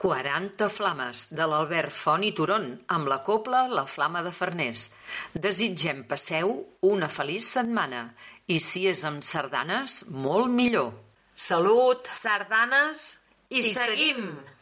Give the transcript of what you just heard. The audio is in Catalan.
40 flames, de l'Albert Font i Turon, amb la cobla La Flama de Farners. Desitgem passeu una feliç setmana i si és amb sardanes, molt millor. Salut, sardanes i seguim!